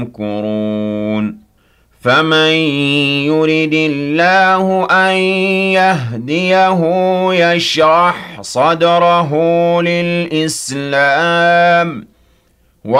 يمكرون فمن يرد الله أن يهديه يشرح صدره للإسلام